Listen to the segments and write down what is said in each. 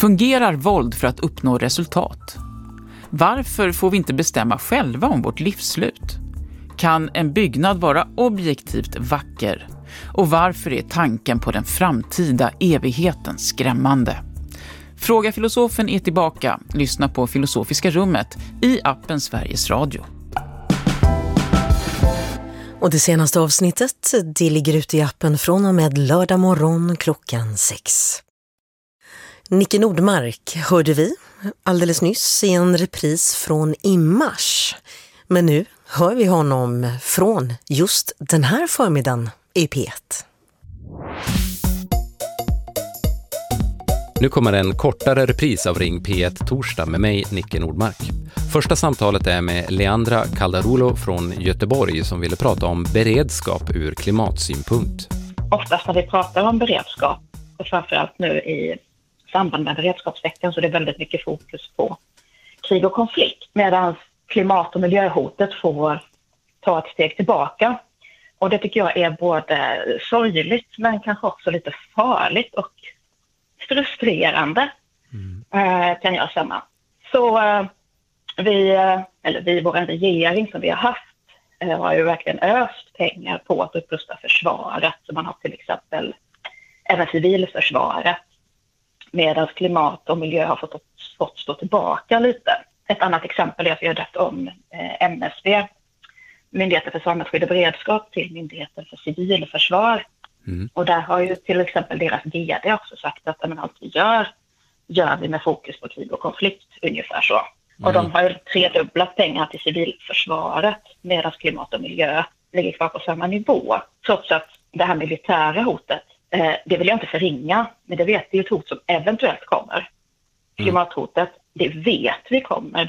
Fungerar våld för att uppnå resultat? Varför får vi inte bestämma själva om vårt livsslut? Kan en byggnad vara objektivt vacker? Och varför är tanken på den framtida evigheten skrämmande? Fråga filosofen är tillbaka. Lyssna på Filosofiska rummet i appen Sveriges Radio. Och det senaste avsnittet, det ligger ute i appen från och med lördag morgon klockan 6. Nicke Nordmark hörde vi alldeles nyss i en repris från i mars. Men nu hör vi honom från just den här förmiddagen i P1. Nu kommer en kortare repris av Ring P1 torsdag med mig, Nicke Nordmark. Första samtalet är med Leandra Caldarulo från Göteborg som ville prata om beredskap ur klimatsynpunkt. Oftast när vi pratar om beredskap, och framförallt nu i samband med beredskapsveckan, så är det väldigt mycket fokus på krig och konflikt. Medan klimat- och miljöhotet får ta ett steg tillbaka. Och det tycker jag är både sorgligt men kanske också lite farligt och frustrerande, kan jag säga. Så vår regering som vi har haft har ju verkligen öst pengar på att upprusta försvaret. Så man har till exempel även civilförsvaret, medan klimat och miljö har fått stå tillbaka lite. Ett annat exempel är att vi har döpt om MSB, Myndigheten för samhällsskydd och beredskap, till Myndigheten för civilförsvar. Och där har ju till exempel deras vd också sagt att allt vi gör vi med fokus på krig och konflikt, ungefär så. Och de har ju tredubblat pengar till civilförsvaret, medan klimat och miljö ligger kvar på samma nivå. Trots att det här militära hotet, det vill jag inte förringa, men det vet vi ett hot som eventuellt kommer. Klimathotet, det vet vi kommer.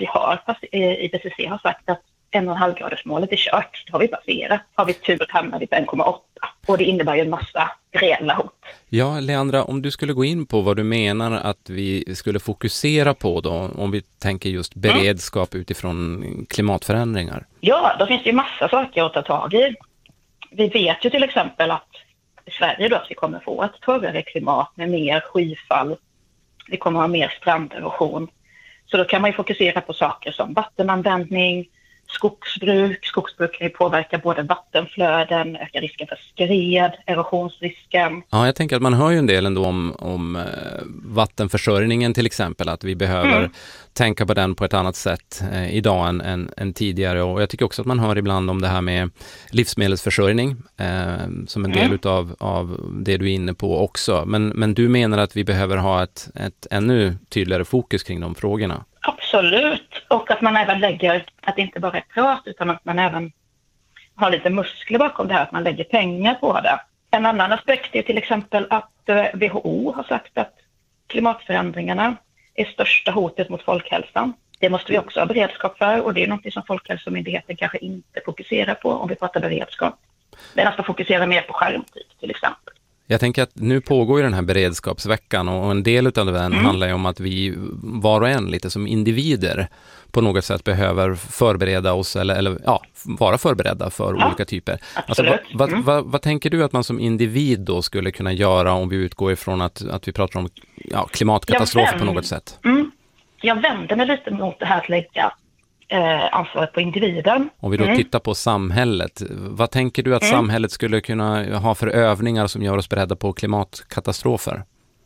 IPCC har sagt att 1,5-gradersmålet är kört. Det har vi passerat. Har vi tur hamnar vi på 1,8. Och det innebär ju en massa reella hot. Ja, Leandra, om du skulle gå in på vad du menar att vi skulle fokusera på då, om vi tänker just beredskap utifrån klimatförändringar. Ja, då finns det ju massa saker att ta tag i. Vi vet ju till exempel att i Sverige då att vi kommer få ett torrare klimat med mer skyfall. Vi kommer ha mer stranderosion. Så då kan man ju fokusera på saker som vattenanvändning, skogsbruk. Skogsbruk kan ju påverka både vattenflöden, öka risken för skred, erosionsrisken. Ja, jag tänker att man hör ju en del ändå om vattenförsörjningen till exempel, att vi behöver tänka på den på ett annat sätt idag än tidigare. Och jag tycker också att man hör ibland om det här med livsmedelsförsörjning som en del av det du är inne på också. Men du menar att vi behöver ha ett ännu tydligare fokus kring de frågorna? Absolut, och att man även lägger, att det inte bara är prat utan att man även har lite muskler bakom det här, att man lägger pengar på det. En annan aspekt är till exempel att WHO har sagt att klimatförändringarna är största hotet mot folkhälsan. Det måste vi också ha beredskap för, och det är något som Folkhälsomyndigheten kanske inte fokuserar på om vi pratar beredskap. Den ska fokusera mer på skärmtid till exempel. Jag tänker att nu pågår ju den här beredskapsveckan och en del av den handlar ju om att vi var och en lite som individer på något sätt behöver förbereda oss eller vara förberedda för olika typer. Alltså, vad tänker du att man som individ då skulle kunna göra om vi utgår ifrån att vi pratar om klimatkatastrof på något sätt? Jag vänder mig lite mot det här att lägga ansvaret på individen. Om vi då tittar på samhället, vad tänker du att samhället skulle kunna ha för övningar som gör oss beredda på klimatkatastrofer?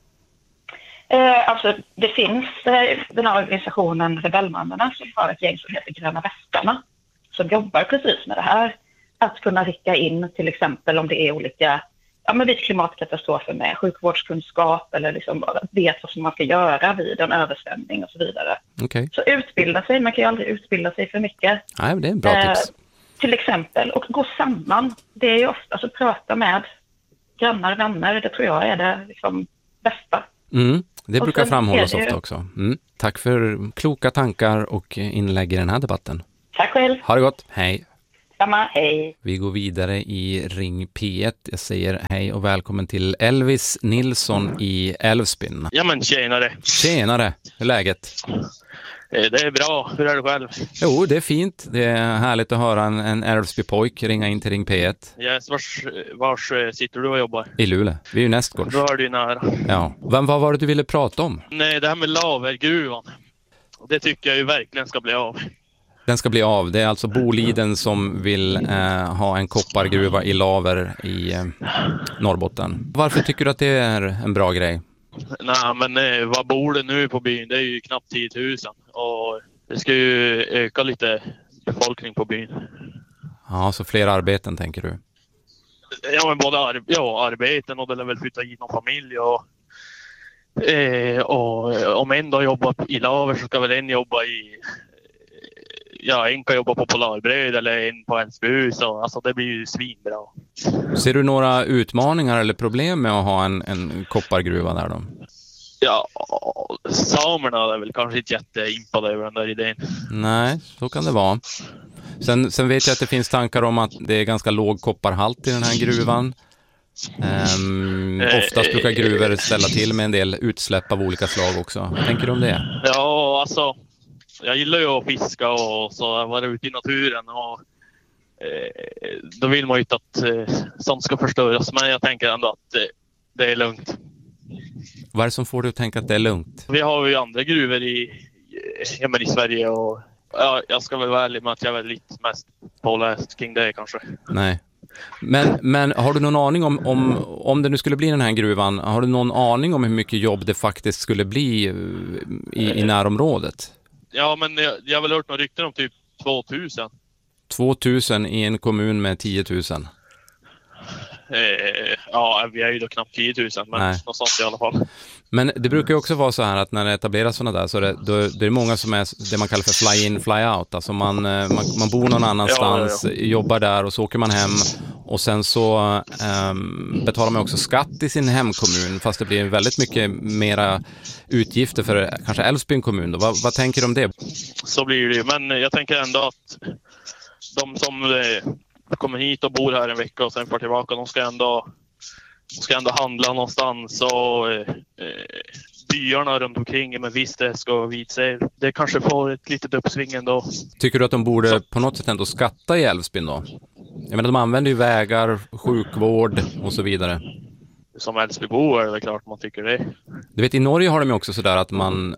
Alltså det finns den här organisationen Rebellmannerna som har ett gäng som heter Gröna Västarna som jobbar precis med det här. Att kunna rycka in till exempel om det är olika vid klimatkatastrofer med sjukvårdskunskap eller liksom vet vad som man ska göra vid en översvämning och så vidare. Okay. Så utbilda sig, man kan ju aldrig utbilda sig för mycket. Nej, det är en bra tips. Till exempel, och gå samman. Det är ju ofta att prata med grannar, vänner, det tror jag är det liksom bästa. Det brukar framhållas ofta också. Tack för kloka tankar och inlägg i den här debatten. Tack själv. Ha det gott, hej. Samma, hej. Vi går vidare i Ring P1. Jag säger hej och välkommen till Elvis Nilsson i Älvsbyn. Ja men tjenare. Tjenare, hur är läget? Det är bra. Hur är det själv? Jo, det är fint. Det är härligt att höra en Älvsby-pojk ringa in till Ring P1. Yes, vars sitter du och jobbar? I Luleå. Vi är ju nästgårds. Då är du nära. Ja. Vad var det du ville prata om? Nej, det här med lavergruvan. Det tycker jag ju verkligen ska bli av. Den ska bli av. Det är alltså Boliden som vill ha en koppargruva i Laver i Norrbotten. Varför tycker du att det är en bra grej? Nej, men vad bor det nu på byn? Det är ju knappt 10 000. Och det ska ju öka lite befolkning på byn. Ja, så fler arbeten tänker du? Ja, men både arbeten och det lär väl flytta hit någon familj. Och om en då jobbar i Laver så ska väl en jobba i... Ja, en kan jobba på Polarbröd eller en på Älvsby. Så alltså, det blir ju svinbra. Ser du några utmaningar eller problem med att ha en koppargruva där då? Ja, samerna är väl kanske inte jätteimpade över den där idén. Nej, så kan det vara. Sen vet jag att det finns tankar om att det är ganska låg kopparhalt i den här gruvan. Oftast brukar gruvor ställa till med en del utsläpp av olika slag också. Vad tänker du om det? Ja, alltså... Jag gillar ju att fiska och så vara ute i naturen och då vill man ju inte att sånt ska förstöras, men jag tänker ändå att det är lugnt. Vad är det som får dig att tänka att det är lugnt? Vi har ju andra gruvor i Sverige och jag ska väl vara ärlig med att jag är lite mest påläst kring det kanske. Nej. Men har du någon aning om det nu skulle bli den här gruvan, har du någon aning om hur mycket jobb det faktiskt skulle bli i närområdet? Ja, men jag har väl hört några rykten om typ 2000. 2000 i en kommun med 10 000? Ja, vi är ju då knappt 10 000, men någonstans i alla fall. Men det brukar ju också vara så här att när det etableras sådana där så det är många som är det man kallar för fly in, fly out. Alltså man bor någon annanstans, jobbar där och så åker man hem och sen så betalar man också skatt i sin hemkommun, fast det blir väldigt mycket mera utgifter för kanske Älvsbyn kommun. Vad tänker du om det? Så blir det ju, men jag tänker ändå att de som kommer hit och bor här en vecka och sen får tillbaka, de ska ändå handla någonstans och byarna runt omkring med Vistesk och Vitsäv. Det kanske får ett litet uppsving ändå. Tycker du att de borde på något sätt ändå skatta i Älvsbyn då? Jag menar, de använder ju vägar, sjukvård och så vidare. Som Älvsbybor är det klart man tycker det. Du vet, i Norge har de ju också sådär att man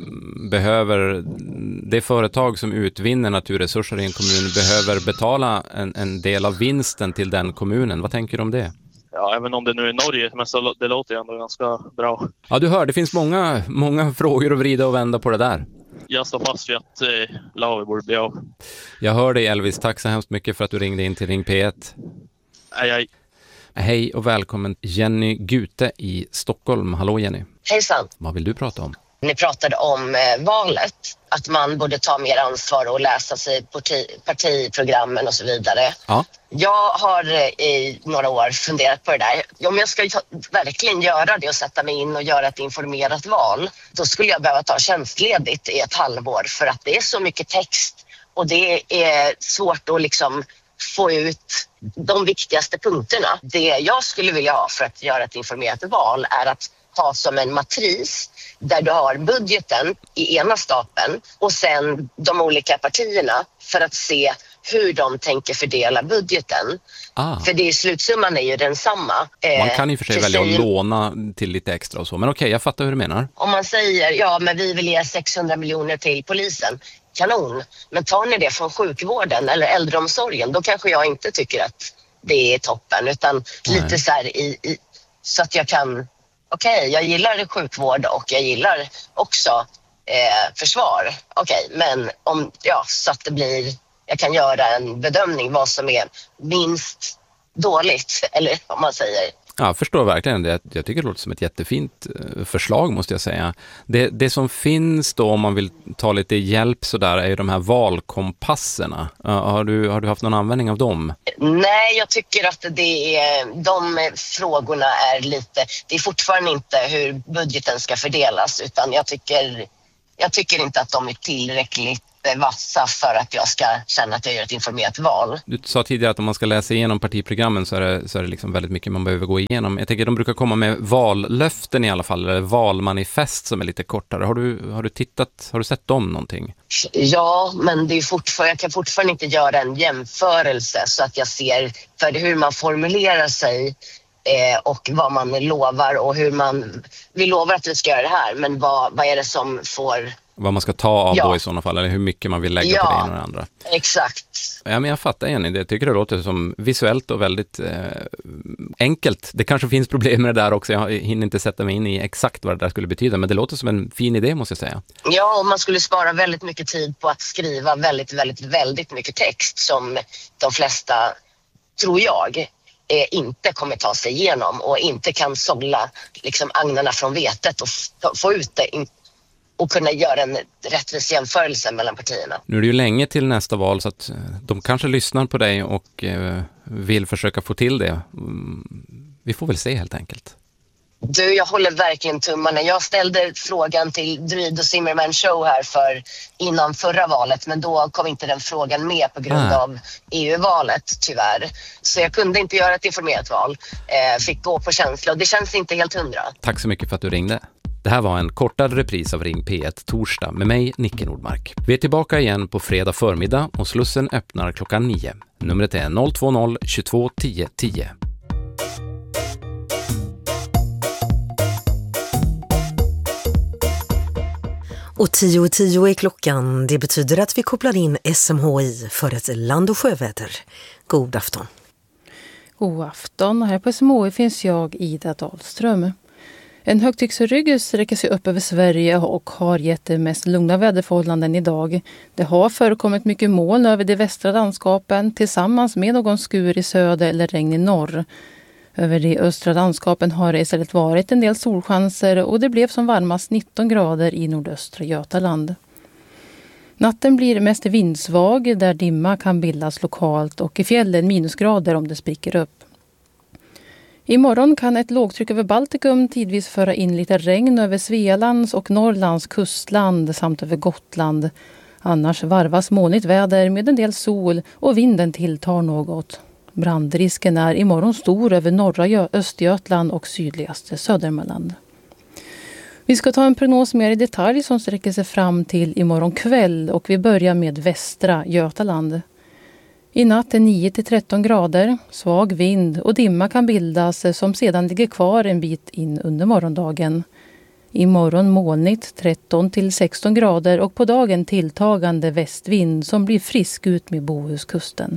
behöver, det företag som utvinner naturresurser i en kommun behöver betala en del av vinsten till den kommunen. Vad tänker du om det? Ja, även om det nu är Norge, men så det låter ju ändå ganska bra. Ja, du hör, det finns många frågor att vrida och vända på det där. Jag står fast vid att Laver borde bli av. Jag hör dig, Elvis, tack så hemskt mycket för att du ringde in till Ring P1. Hej. Hej och välkommen Jenny Gute i Stockholm. Hallå Jenny. Hejsan. Vad vill du prata om? Ni pratade om valet, att man borde ta mer ansvar och läsa sig partiprogrammen och så vidare. Ja. Jag har i några år funderat på det där. Om jag ska verkligen göra det och sätta mig in och göra ett informerat val, då skulle jag behöva ta tjänstledigt i ett halvår för att det är så mycket text och det är svårt att liksom få ut de viktigaste punkterna. Det jag skulle vilja ha för att göra ett informerat val är att ha som en matris där du har budgeten i ena stapeln och sen de olika partierna för att se hur de tänker fördela budgeten. För det slutsumman är ju densamma. Man kan i och för sig välja att låna till lite extra och så. Men okej, jag fattar hur du menar. Om man säger, men vi vill ge 600 miljoner till polisen. Kanon. Men tar ni det från sjukvården eller äldreomsorgen, då kanske jag inte tycker att det är toppen. Utan lite så här så att jag kan... Okej, jag gillar sjukvård och jag gillar också försvar. Men så att det blir... Jag kan göra en bedömning vad som är minst dåligt, eller vad man säger. Ja, jag förstår verkligen det. Jag tycker det låter som ett jättefint förslag, måste jag säga. Det som finns då, om man vill ta lite hjälp så där, är ju de här valkompasserna. Har du haft någon användning av dem? Nej, jag tycker att de frågorna är lite... Det är fortfarande inte hur budgeten ska fördelas, utan jag tycker Jag tycker inte att de är tillräckligt vassa för att jag ska känna att jag gör ett informerat val. Du sa tidigare att om man ska läsa igenom partiprogrammen så är det liksom väldigt mycket man behöver gå igenom. Jag tänker att de brukar komma med vallöften i alla fall, eller valmanifest som är lite kortare. Har du sett dem någonting? Ja, men det är jag kan fortfarande inte göra en jämförelse så att jag ser för hur man formulerar sig och vad man lovar och vi lovar att vi ska göra det här, men vad är det som får... Vad man ska ta av då i sådana fall, eller hur mycket man vill lägga på det ena och det andra. Exakt. Ja, men jag fattar igen det. Jag tycker det låter som visuellt och väldigt enkelt. Det kanske finns problem med det där också. Jag hinner inte sätta mig in i exakt vad det där skulle betyda, men det låter som en fin idé, måste jag säga. Ja, och man skulle spara väldigt mycket tid på att skriva väldigt, väldigt, väldigt mycket text som de flesta, tror jag, inte kommer ta sig igenom och inte kan sålla liksom agnarna från vetet och få ut det och kunna göra en rättvis jämförelse mellan partierna. Nu är det ju länge till nästa val så att de kanske lyssnar på dig och vill försöka få till det. Vi får väl se helt enkelt. Du, jag håller verkligen tummarna. Jag ställde frågan till Druid och Zimmerman Show här innan förra valet, men då kom inte den frågan med på grund av EU-valet, tyvärr. Så jag kunde inte göra ett informerat val. Fick gå på känsla och det känns inte helt 100. Tack så mycket för att du ringde. Det här var en kortad repris av Ring P1 torsdag med mig, Nicke Nordmark. Vi är tillbaka igen på fredag förmiddag och Slussen öppnar klockan 9. Numret är 020 22 10 10. Och 10:10 är klockan. Det betyder att vi kopplar in SMHI för ett land- och sjöväder. God afton. God afton. Här på SMHI finns jag, Ida Dahlström. En högtrycksrygg sträcker sig upp över Sverige och har gett det mest lugna väderförhållanden idag. Det har förekommit mycket moln över de västra landskapen tillsammans med någon skur i söder eller regn i norr. Över de östra landskapen har det istället varit en del solchanser och det blev som varmast 19 grader i nordöstra Götaland. Natten blir mest vindsvag där dimma kan bildas lokalt och i fjällen minusgrader om det spricker upp. Imorgon kan ett lågtryck över Baltikum tidvis föra in lite regn över Svealands och Norrlands kustland samt över Gotland. Annars varvas molnigt väder med en del sol och vinden tilltar något. Brandrisken är imorgon stor över norra Östergötland och sydligaste Södermanland. Vi ska ta en prognos mer i detalj som sträcker sig fram till imorgon kväll och vi börjar med västra Götaland. I natt är 9-13 grader, svag vind och dimma kan bildas som sedan ligger kvar en bit in under morgondagen. Imorgon molnigt 13-16 grader och på dagen tilltagande västvind som blir frisk ut med Bohuskusten.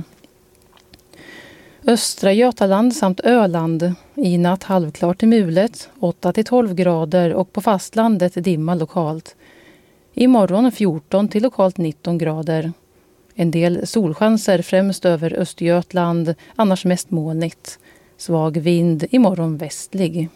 Östra Götaland samt Öland i natt halvklart till mulet 8-12 grader och på fastlandet dimma lokalt. Imorgon 14 till lokalt 19 grader. En del solchanser främst över Östergötland, annars mest molnigt. Svag vind, imorgon västlig.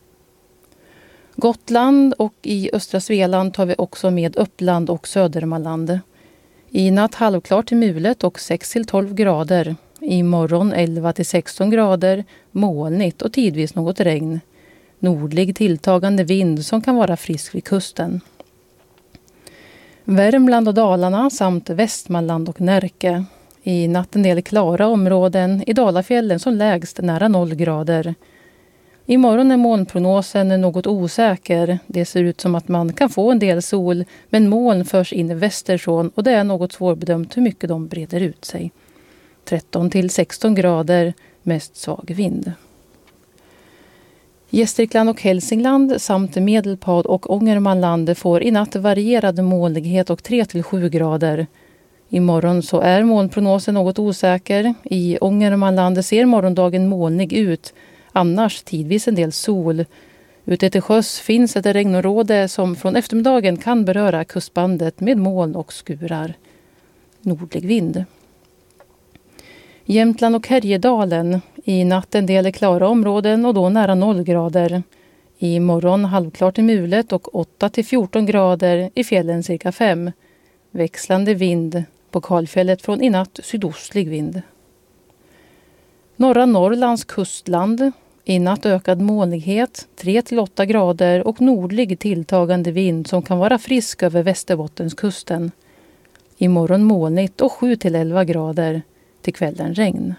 Gotland och i östra Svealand tar vi också med Uppland och Södermanland. I natt halvklart till mulet och 6-12 grader. Imorgon 11-16 grader, molnigt och tidvis något regn. Nordlig tilltagande vind som kan vara frisk vid kusten. Värmland och Dalarna samt Västmanland och Närke. I natt en del klara områden, i Dalafjällen som lägst nära 0 grader. Imorgon är molnprognosen något osäker. Det ser ut som att man kan få en del sol, men moln förs in västerifrån och det är något svårbedömt hur mycket de breder ut sig. 13-16 grader, mest svag vind. Gästrikland och Hälsingland samt Medelpad och Ångermanland får i natt varierad molnighet och 3-7 grader. Imorgon så är molnprognosen något osäker. I Ångermanland ser morgondagen molnig ut, annars tidvis en del sol. Ute till sjöss finns ett regnområde som från eftermiddagen kan beröra kustbandet med moln och skurar. Nordlig vind. Jämtland och Härjedalen. I natt en del klara områden och då nära 0 grader. I morgon halvklart i mulet och 8-14 grader, i fjällen cirka 5. Växlande vind, på Kalfjället från i natt sydostlig vind. Norra Norrlands kustland. I natt ökad molnighet, 3-8 grader och nordlig tilltagande vind som kan vara frisk över Västerbottenskusten. Imorgon molnigt och 7-11 grader, till kvällen regn.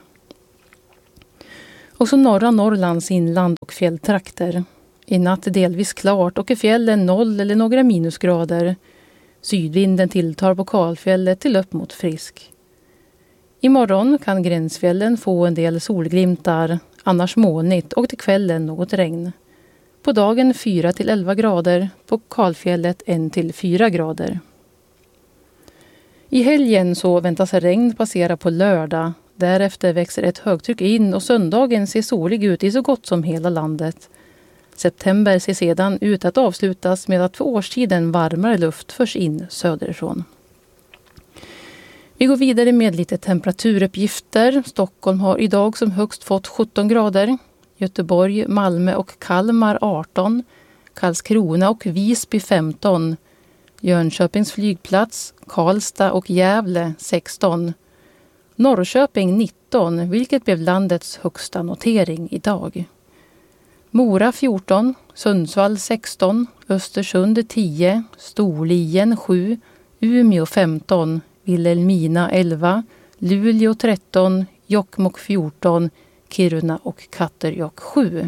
Också norra Norrlands inland och fjälltrakter. I natt delvis klart och i fjällen 0 eller några minusgrader. Sydvinden tilltar på kalfjället till upp mot frisk. Imorgon kan gränsfjällen få en del solglimtar, annars molnigt och till kvällen något regn. På dagen 4-11 grader, på kalfjället 1-4 grader. I helgen så väntas regn passera på lördag. Därefter växer ett högtryck in och söndagen ser solig ut i så gott som hela landet. September ser sedan ut att avslutas med att för årstiden varmare luft förs in söderifrån. Vi går vidare med lite temperaturuppgifter. Stockholm har idag som högst fått 17 grader. Göteborg, Malmö och Kalmar 18. Karlskrona och Visby 15. Jönköpings flygplats, Karlstad och Gävle 16. Norrköping 19, vilket blev landets högsta notering idag. Mora 14, Sundsvall 16, Östersund 10, Storlien 7, Umeå 15, Vilhelmina 11, Luleå 13, Jokkmokk 14, Kiruna och Katterjåkk 7.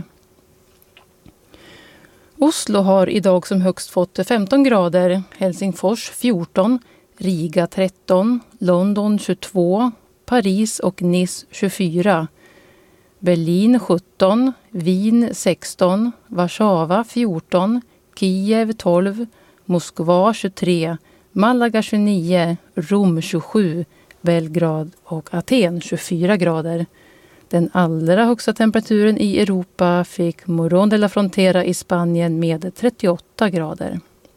Oslo har idag som högst fått 15 grader, Helsingfors 14, Riga 13, London 22, Paris och Nice 24, Berlin 17, Wien 16, Warszawa 14, Kiev 12, Moskva 23, Malaga 29, Rom 27, Belgrad och Aten 24 grader. Den allra högsta temperaturen i Europa fick Morón de la Frontera i Spanien med 38 grader.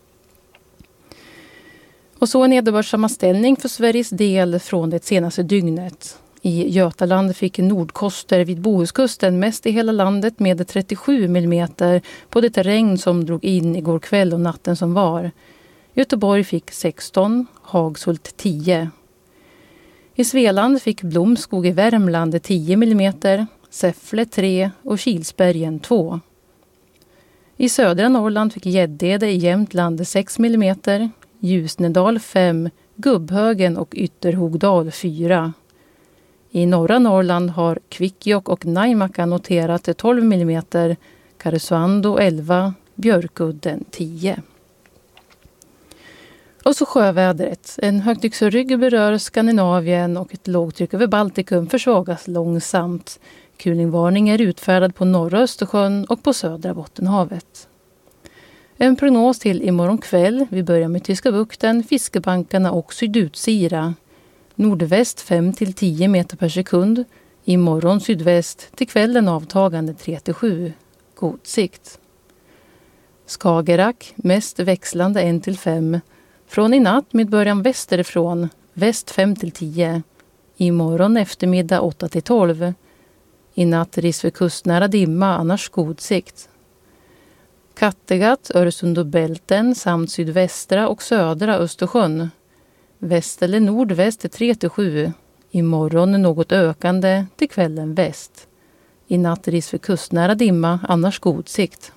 Och så en nederbördssammanställning för Sveriges del från det senaste dygnet. I Götaland fick Nordkoster vid Bohuskusten mest i hela landet med 37 mm på det regn som drog in igår kväll och natten som var. Göteborg fick 16, Hagshult 10. I Svealand fick Blomskog i Värmland 10 mm, Säffle 3 och Kilsbergen 2. I södra Norrland fick Gäddede i Jämtland 6 mm, Ljusnedal 5, Gubbhögen och Ytterhogdal 4. I norra Norrland har Kvikkjokk och Naimakka noterat 12 mm, Karesuando 11, Björkudden 10. Och så sjövädret. En högtrycksrygg berör Skandinavien och ett lågtryck över Baltikum försvagas långsamt. Kulingvarning är utfärdad på norra Östersjön och på södra Bottenhavet. En prognos till imorgon kväll. Vi börjar med Tyska bukten, Fiskebankarna och Sydutsira. Nordväst 5-10 meter per sekund. Imorgon sydväst, till kvällen avtagande 3-7. God sikt. Skagerrak mest växlande 1-5. Från i natt med början västerifrån, väst 5-10. Imorgon eftermiddag 8-12. I natt risk för kustnära dimma, annars god sikt. Kattegatt, Öresund och Bälten samt sydvästra och södra Östersjön. Väst eller nordväst 3-7. Imorgon något ökande, till kvällen väst. I natt risk för kustnära dimma, annars god sikt.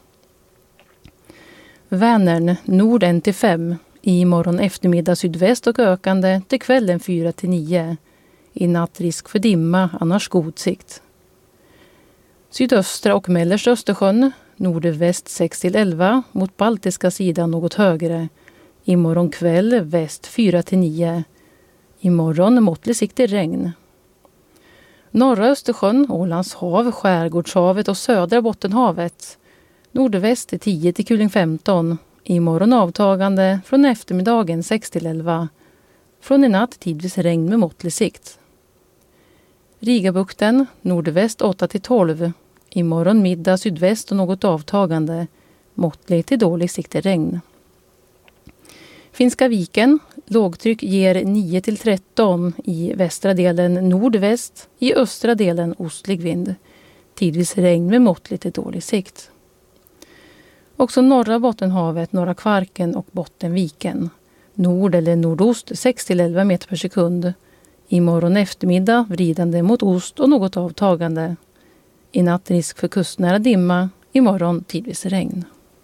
Vänern, nord 1-5. Imorgon eftermiddag sydväst och ökande, till kvällen 4-9. I natt risk för dimma, annars god sikt. Sydöstra och mellersta Östersjön, nordväst 6-11, mot baltiska sidan något högre. Imorgon kväll väst 4-9. Imorgon måttlig sikt i regn. Norra Östersjön, Ålands hav, Skärgårdshavet och södra Bottenhavet. Nordväst 10 till kuling 15. Imorgon avtagande, från eftermiddagen 6-11. Från i natt tidvis regn med måttlig sikt. Rigabukten, nordväst 8-12. Imorgon middag sydväst och något avtagande. Måttlig till dålig sikt i regn. Finska viken, lågtryck ger 9-13 i västra delen nordväst, i östra delen ostlig vind. Tidvis regn med måttlig till dålig sikt. Också norra Bottenhavet, norra Kvarken och Bottenviken. Nord eller nordost 6-11 meter per sekund. Imorgon eftermiddag vridande mot ost och något avtagande. I natt risk för kustnära dimma, imorgon tidvis regn.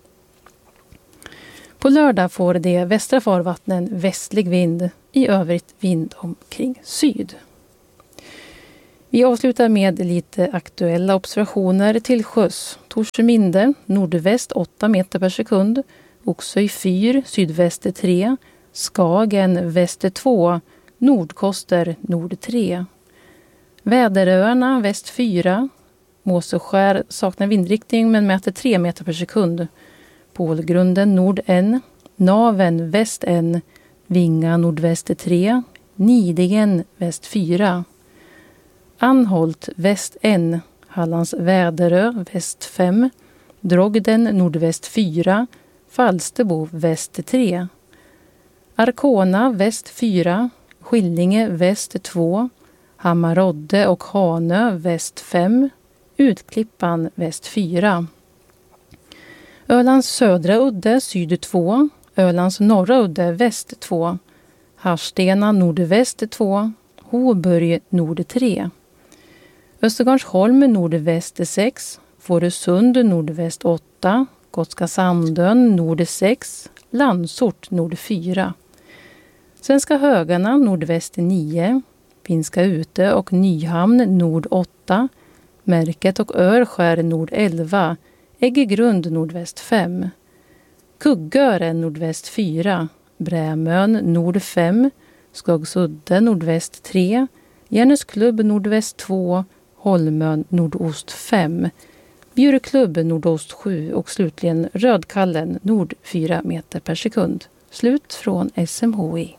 På lördag får de västra farvattnen västlig vind, i övrigt vind omkring syd. Vi avslutar med lite aktuella observationer till sjöss. Torsminde, nordväst 8 meter per sekund. Oxöj 4, sydväster 3. Skagen, väster 2. Nordkoster, nord 3. Väderöarna, väst 4. Måseskär saknar vindriktning men mäter 3 meter per sekund. Pålgrunden, nord 1. Naven, väst 1. Vinga, nordväster 3. Nidingen, väst 4. Anholt, väst 1. Hallands Väderö, väst 5. Drogden, nordväst 4. Falsterbo, väst 3. Arkona, väst 4. Skillinge, väst 2. Hammarodde och Hanö, väst 5. Utklippan, väst 4. Ölands södra udde, syd 2. Ölands norra udde, väst 2. Harstena, nordväst 2. Håburg, nord 3. Östergarnsholm, nordväst 6. Fårösund, nordväst 8. Gotska Sandön, nord 6. Landsort, nord 4. Svenska Högarna, nordväst 9. Finska Ute och Nyhamn, nord 8. Märket och Örskär, nord 11. Äggegrund, nordväst 5. Kuggöre, nordväst 4. Brämön, nord 5. Skagsudde, nordväst 3. Järnesklubb, nordväst 2. Holmön, nordost 5. Bjurklubb, nordost 7 och slutligen Rödkallen, nord 4 meter per sekund. Slut från SMHI.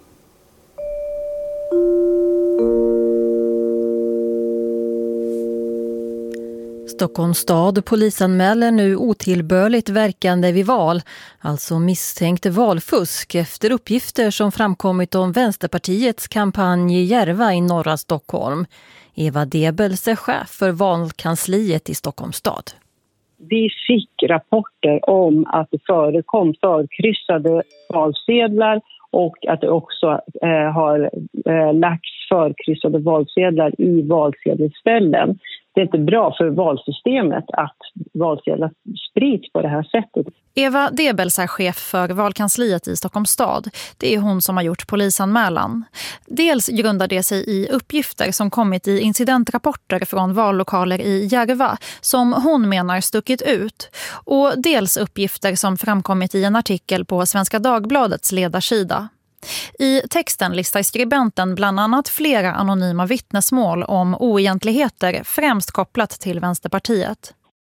Stockholms stad polisanmäler nu otillbörligt verkande vid val, alltså misstänkt valfusk efter uppgifter som framkommit om Vänsterpartiets kampanj i Järva i norra Stockholm. Eva Debels är chef för valkansliet i Stockholms stad. Vi fick rapporter om att det förekom förkryssade valsedlar och att det också har lagts förkryssade valsedlar i valsedelsställen. Det är inte bra för valsystemet att valsedlar sprids på det här sättet. Eva Debels är chef för valkansliet i Stockholms stad. Det är hon som har gjort polisanmälan. Dels grundar det sig i uppgifter som kommit i incidentrapporter från vallokaler i Järva som hon menar stuckit ut. Och dels uppgifter som framkommit i en artikel på Svenska Dagbladets ledarsida. I texten listar skribenten bland annat flera anonyma vittnesmål om oegentligheter främst kopplat till Vänsterpartiet.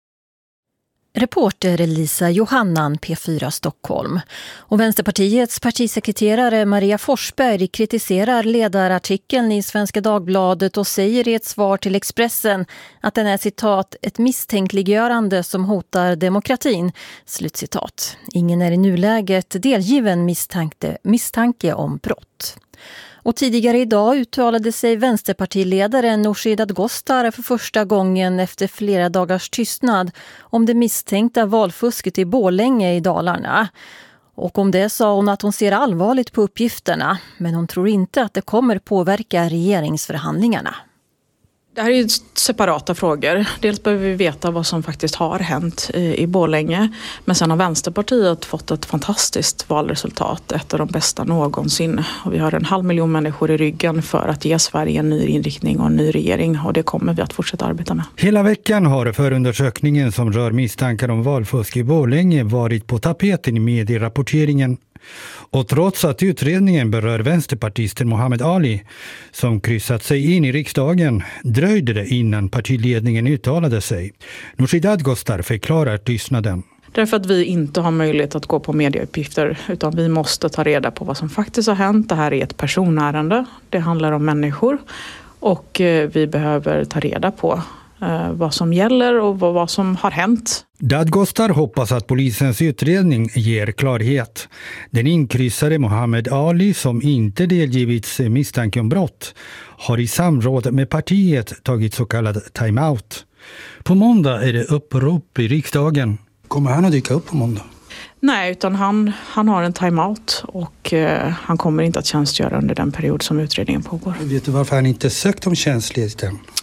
Reporter Lisa Johannan, P4 Stockholm. Och Vänsterpartiets partisekreterare Maria Forsberg kritiserar ledarartikeln i Svenska Dagbladet och säger i ett svar till Expressen att den är citat ett misstänkliggörande som hotar demokratin. Slutcitat. Ingen är i nuläget delgiven misstanke om brott. Och tidigare idag uttalade sig vänsterpartiledaren Nooshi Dadgostar för första gången efter flera dagars tystnad om det misstänkta valfusket i Borlänge i Dalarna. Och om det sa hon att hon ser allvarligt på uppgifterna, men hon tror inte att det kommer påverka regeringsförhandlingarna. Det här är ju separata frågor. Dels behöver vi veta vad som faktiskt har hänt i Borlänge. Men sen har Vänsterpartiet fått ett fantastiskt valresultat. Ett av de bästa någonsin. Och vi har 500 000 människor i ryggen för att ge Sverige en ny inriktning och en ny regering. Och det kommer vi att fortsätta arbeta med. Hela veckan har förundersökningen som rör misstankar om valfusk i Borlänge varit på tapeten i medierapporteringen. Och trots att utredningen berör vänsterpartisten Mohammed Ali som kryssat sig in i riksdagen dröjde det innan partiledningen uttalade sig. Nooshi Dadgostar förklarar tystnaden. Därför att vi inte har möjlighet att gå på medieuppgifter utan vi måste ta reda på vad som faktiskt har hänt. Det här är ett personärende, det handlar om människor och vi behöver ta reda på vad som gäller och vad som har hänt. Dadgostar hoppas att polisens utredning ger klarhet. Den inkryssade Mohammed Ali som inte delgivits misstanke om brott har i samråd med partiet tagit så kallad timeout. På måndag är det upprop i riksdagen. Kommer han att dyka upp på måndag? Nej, utan han har en timeout och han kommer inte att tjänstgöra under den period som utredningen pågår. Vet du varför han inte sökt om tjänstledighet?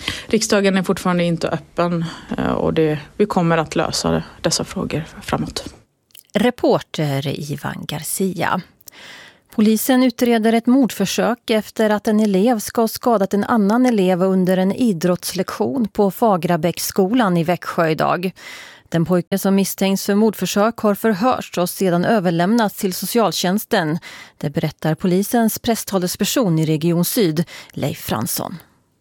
Riksdagen är fortfarande inte öppen och vi kommer att lösa dessa frågor framåt. Reporter Ivan Garcia. Polisen utreder ett mordförsök efter att en elev ska ha skadat en annan elev under en idrottslektion på Fagrabäcksskolan i Växjö idag. Den pojke som misstänks för mordförsök har förhörts och sedan överlämnats till socialtjänsten. Det berättar polisens presstalesperson i Region Syd, Leif Fransson.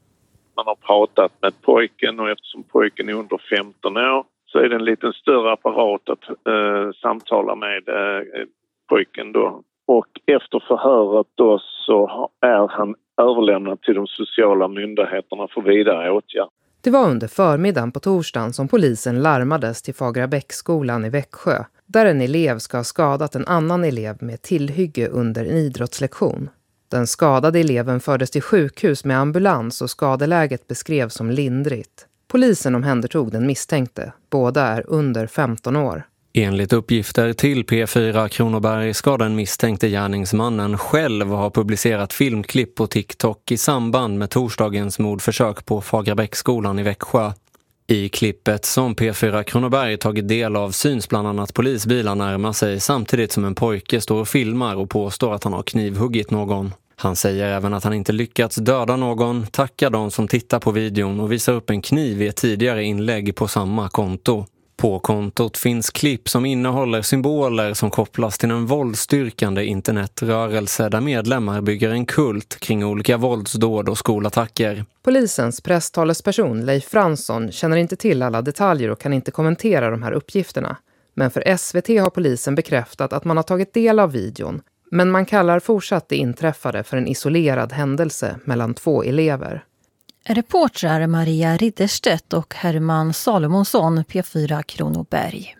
Man har pratat med pojken och eftersom pojken är under 15 år så är det en liten större apparat att samtala med pojken då. Och efter förhöret då så är han överlämnad till de sociala myndigheterna för vidare åtgärd. Det var under förmiddagen på torsdagen som polisen larmades till Fagrabäcksskolan i Växjö, där en elev ska ha skadat en annan elev med tillhygge under en idrottslektion. Den skadade eleven fördes till sjukhus med ambulans och skadeläget beskrevs som lindrigt. Polisen omhändertog den misstänkte. Båda är under 15 år. Enligt uppgifter till P4 Kronoberg ska den misstänkte gärningsmannen själv ha publicerat filmklipp på TikTok i samband med torsdagens mordförsök på Fagrabäcksskolan i Växjö. I klippet som P4 Kronoberg tagit del av syns bland annat polisbilar närma sig samtidigt som en pojke står och filmar och påstår att han har knivhuggit någon. Han säger även att han inte lyckats döda någon, tackar de som tittar på videon och visar upp en kniv i ett tidigare inlägg på samma konto. På kontot finns klipp som innehåller symboler som kopplas till en våldsstyrkande internetrörelse där medlemmar bygger en kult kring olika våldsdåd och skolattacker. Polisens presstalesperson Leif Fransson känner inte till alla detaljer och kan inte kommentera de här uppgifterna. Men för SVT har polisen bekräftat att man har tagit del av videon. Men man kallar fortsatt det inträffade för en isolerad händelse mellan två elever. Reportrar Maria Ridderstedt och Herman Salomonsson, P4 Kronoberg.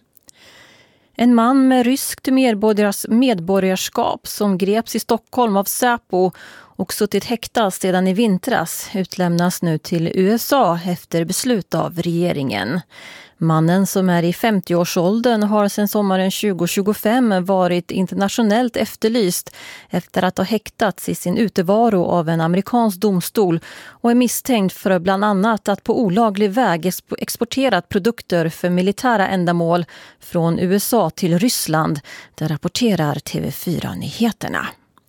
En man med ryskt medborgarskap som greps i Stockholm av Säpo och suttit häktad sedan i vintras utlämnas nu till USA efter beslut av regeringen. Mannen som är i 50-årsåldern har sedan sommaren 2025 varit internationellt efterlyst efter att ha häktats i sin utevaro av en amerikansk domstol och är misstänkt för bland annat att på olaglig väg exporterat produkter för militära ändamål från USA till Ryssland. Det rapporterar TV4-nyheterna.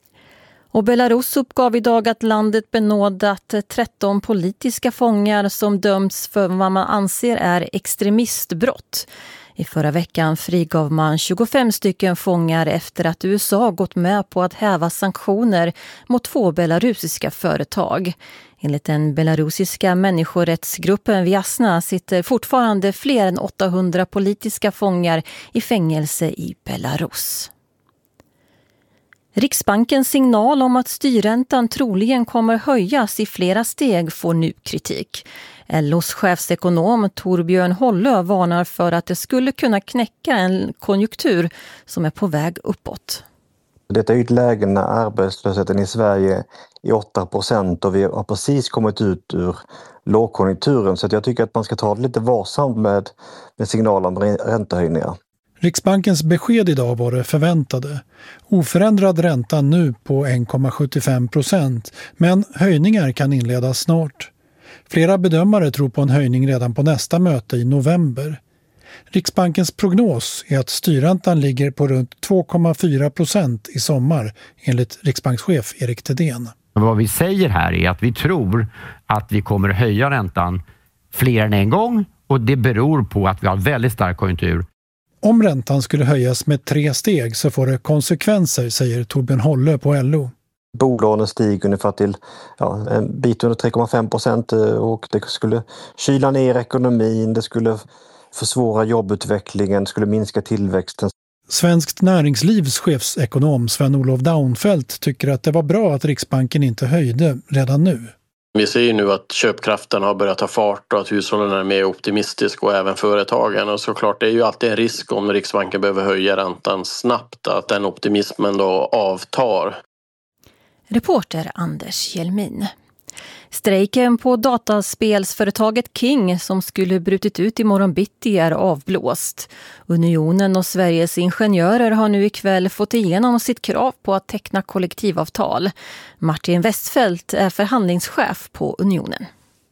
Och Belarus uppgav idag att landet benådat 13 politiska fångar som dömts för vad man anser är extremistbrott. I förra veckan frigav man 25 stycken fångar efter att USA gått med på att häva sanktioner mot 2 belarusiska företag. Enligt den belarusiska människorättsgruppen Viasna sitter fortfarande fler än 800 politiska fångar i fängelse i Belarus. Riksbankens signal om att styrräntan troligen kommer höjas i flera steg får nu kritik. LOs chefsekonom Torbjörn Hollö varnar för att det skulle kunna knäcka en konjunktur som är på väg uppåt. Detta är ju ett läge när arbetslösheten i Sverige är 8% och vi har precis kommit ut ur lågkonjunkturen. Så jag tycker att man ska ta det lite varsamt med signaler om räntehöjningar. Riksbankens besked idag var det förväntade. Oförändrad ränta nu på 1,75%, men höjningar kan inledas snart. Flera bedömare tror på en höjning redan på nästa möte i november. Riksbankens prognos är att styrräntan ligger på runt 2,4% i sommar, enligt riksbankschef Erik Thedéen. Vad vi säger här är att vi tror att vi kommer höja räntan fler än en gång, och det beror på att vi har väldigt stark konjunktur. Om räntan skulle höjas med 3 steg så får det konsekvenser, säger Torbjörn Hollö på LO. Bolånen stiger ungefär till en bit under 3,5% och det skulle kyla ner ekonomin, det skulle försvåra jobbutvecklingen, skulle minska tillväxten. Svenskt näringslivs chefsekonom Sven-Olof Daunfeldt tycker att det var bra att Riksbanken inte höjde redan nu. Vi ser ju nu att köpkraften har börjat ta fart och att hushållen är mer optimistiska och även företagen. Och såklart det är ju alltid en risk om Riksbanken behöver höja räntan snabbt att den optimismen då avtar. Reporter Anders Hjelmin. Strejken på dataspelsföretaget King som skulle brutit ut i morgon bitti är avblåst. Unionen och Sveriges ingenjörer har nu ikväll fått igenom sitt krav på att teckna kollektivavtal. Martin Westfeldt är förhandlingschef på Unionen.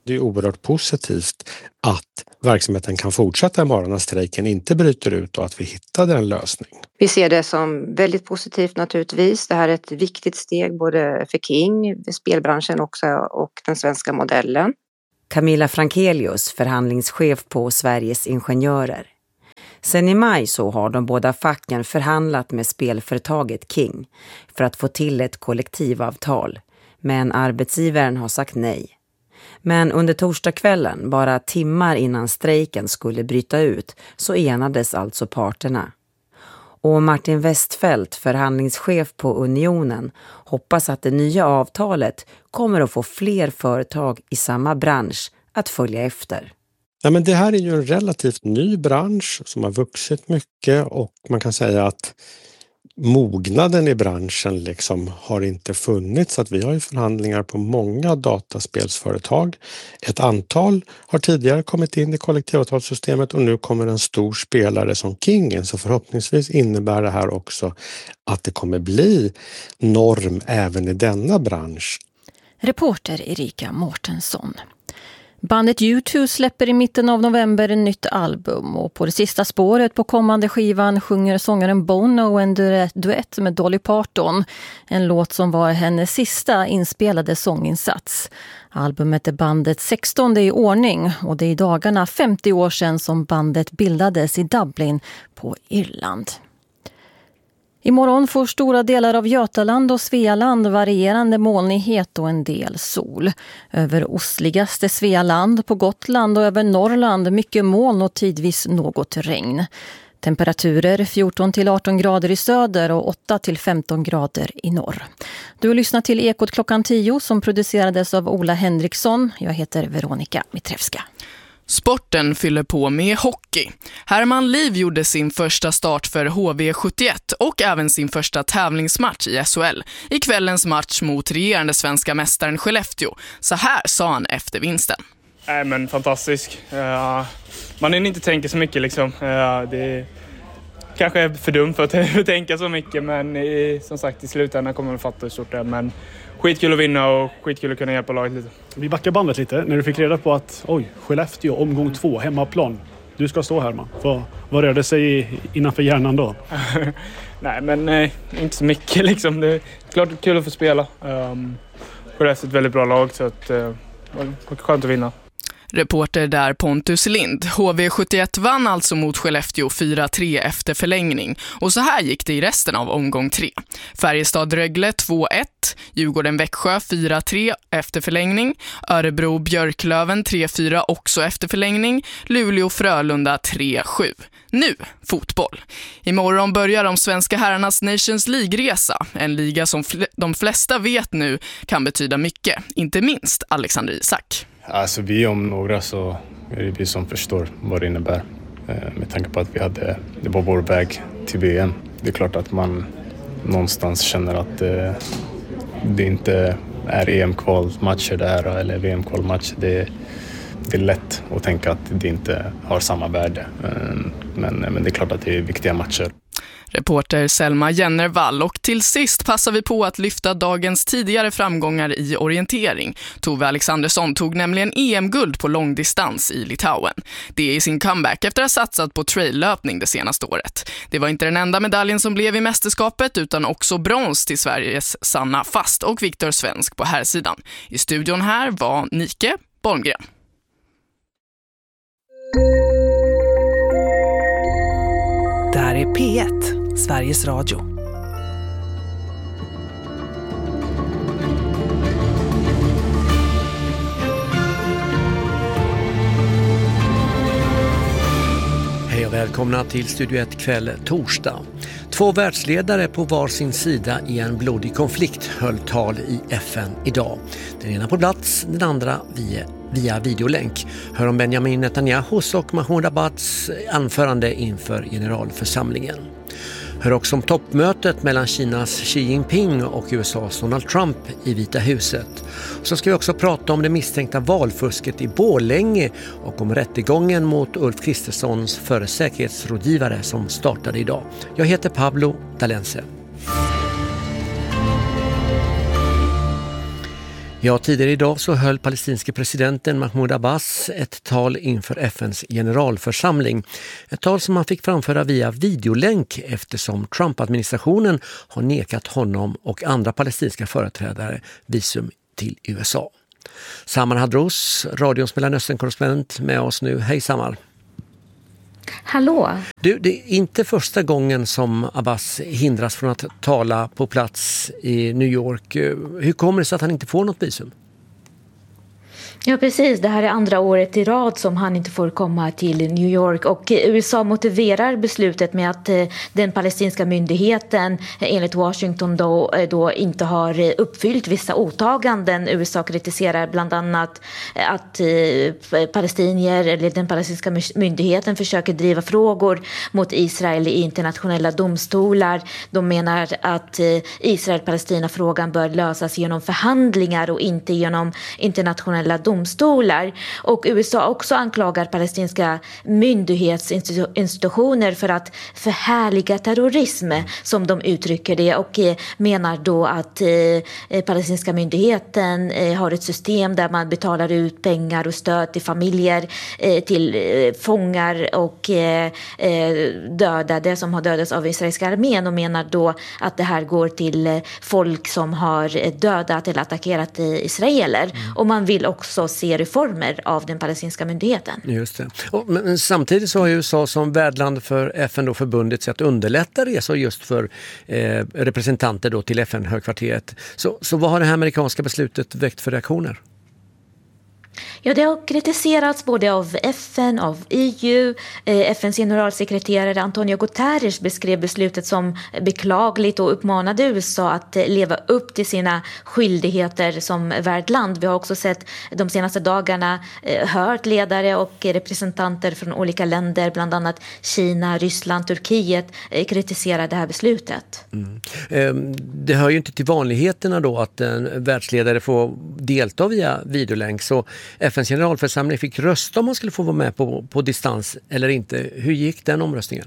Det är oerhört positivt att verksamheten kan fortsätta imorgon när strejken inte bryter ut och att vi hittade en lösning. Vi ser det som väldigt positivt naturligtvis. Det här är ett viktigt steg både för King, spelbranschen också och den svenska modellen. Camilla Frankelius, förhandlingschef på Sveriges Ingenjörer. Sen i maj så har de båda facken förhandlat med spelföretaget King för att få till ett kollektivavtal. Men arbetsgivaren har sagt nej. Men under torsdagskvällen, bara timmar innan strejken skulle bryta ut, så enades alltså parterna. Och Martin Westfeldt, förhandlingschef på Unionen, hoppas att det nya avtalet kommer att få fler företag i samma bransch att följa efter. Ja, men det här är ju en relativt ny bransch som har vuxit mycket och man kan säga att mognaden i branschen liksom har inte funnits. Så att vi har ju förhandlingar på många dataspelsföretag. Ett antal har tidigare kommit in i kollektivavtalssystemet och nu kommer en stor spelare som King. Så förhoppningsvis innebär det här också att det kommer bli norm även i denna bransch. Reporter Erika Mårtensson. Bandet U2 släpper i mitten av november en nytt album och på det sista spåret på kommande skivan sjunger sångaren Bono en duett med Dolly Parton. En låt som var hennes sista inspelade sånginsats. Albumet är bandets 16:e i ordning och det är i dagarna 50 år sedan som bandet bildades i Dublin på Irland. Imorgon får stora delar av Götaland och Svealand varierande molnighet och en del sol. Över ostligaste Svealand, på Gotland och över Norrland mycket moln och tidvis något regn. Temperaturer 14 till 18 grader i söder och 8 till 15 grader i norr. Du har lyssnat till Ekot klockan 10 som producerades av Ola Henriksson. Jag heter Veronica Mitrevska. Sporten fyller på med hockey. Herman Liv gjorde sin första start för HV71 och även sin första tävlingsmatch i SHL i kvällens match mot regerande svenska mästaren Skellefteå. Så här sa han efter vinsten. Men fantastisk. Man hinner inte tänka så mycket liksom. Det kanske är för dumt för att tänka så mycket, men som sagt i slutändan kommer man fatta hur stort det är. Men skitkul att vinna och skitkul att kunna hjälpa laget lite. Vi backar bandet lite när du fick reda på att Skellefteå omgång 2, hemmaplan. Du ska stå här, man. Vad rör det sig innanför hjärnan då? Nej, men inte så mycket liksom. Det är klart det är kul att få spela. Skellefteå är ett väldigt bra lag så att det var skönt att vinna. Reporter där Pontus Lind. HV71 vann alltså mot Skellefteå 4-3 efter förlängning. Och så här gick det i resten av omgång 3. Färjestad-Rögle 2-1. Djurgården-Växjö 4-3 efter förlängning. Örebro-Björklöven 3-4 också efter förlängning. Luleå-Frölunda 3-7. Nu, fotboll. Imorgon börjar de svenska herrarnas Nations League-resa. En liga som de flesta vet nu kan betyda mycket. Inte minst Alexander Isak. Alltså vi om några så är det vi som förstår vad det innebär. Med tanke på att det var vår väg till VM. Det är klart att man någonstans känner att det inte är EM-kvalmatcher där eller VM-kvalmatcher. Det är lätt att tänka att det inte har samma värde. Men det är klart att det är viktiga matcher. Reporter Selma Jennervall, och till sist passar vi på att lyfta dagens tidigare framgångar i orientering. Tove Alexandersson tog nämligen EM-guld på långdistans i Litauen. Det är sin comeback efter att ha satsat på traillöpning det senaste året. Det var inte den enda medaljen som blev i mästerskapet utan också brons till Sveriges Sanna Fast och Viktor Svensk på herrsidan. I studion här var Nike Bolmgren. Det här är P1, Sveriges Radio. Hej och välkomna till Studio 1 kväll torsdag. 2 världsledare på varsin sida i en blodig konflikt höll tal i FN idag. Den ena på plats, den andra via videolänk. Hör om Benjamin Netanyahus och Mahmoud Abbads anförande inför generalförsamlingen. Hör också om toppmötet mellan Kinas Xi Jinping och USAs Donald Trump i Vita huset. Så ska vi också prata om det misstänkta valfusket i Borlänge och om rättegången mot Ulf Kristerssons förre säkerhetsrådgivare som startade idag. Jag heter Pablo Dalense. Ja, tidigare idag så höll palestinske presidenten Mahmoud Abbas ett tal inför FNs generalförsamling. Ett tal som han fick framföra via videolänk eftersom Trump-administrationen har nekat honom och andra palestinska företrädare visum till USA. Samar Hadros, radions Mellanöstern-korrespondent med oss nu. Hej Samar! Hallå! Du, det är inte första gången som Abbas hindras från att tala på plats i New York. Hur kommer det sig att han inte får något visum? Ja, precis. Det här är andra året i rad som han inte får komma till New York. Och USA motiverar beslutet med att den palestinska myndigheten enligt Washington då inte har uppfyllt vissa åtaganden. USA kritiserar bland annat att palestinier eller den palestinska myndigheten försöker driva frågor mot Israel i internationella domstolar. De menar att Israel-Palestina-frågan bör lösas genom förhandlingar och inte genom internationella domstolar. Och USA också anklagar palestinska myndighetsinstitutioner för att förhärliga terrorism, som de uttrycker det, och menar då att palestinska myndigheten har ett system där man betalar ut pengar och stöd till familjer, till fångar och dödade som har dödats av israeliska armén, och menar då att det här går till folk som har dödat eller attackerat israeler. Och man vill också se reformer av den palestinska myndigheten. Just det. Men samtidigt så har USA som värdland för FN då förbundit sig att underlätta resor just för representanter då till FN-högkvarteret. Så vad har det här amerikanska beslutet väckt för reaktioner? Ja, det har kritiserats både av FN, av EU. FNs generalsekreterare Antonio Guterres beskrev beslutet som beklagligt och uppmanade USA att leva upp till sina skyldigheter som värdland. Vi har också sett de senaste dagarna hört ledare och representanter från olika länder, bland annat Kina, Ryssland, Turkiet, kritisera det här beslutet. Det hör ju inte till vanligheterna då att en världsledare får delta via videolänk, så FNs generalförsamling fick rösta om man skulle få vara med på distans eller inte. Hur gick den omröstningen?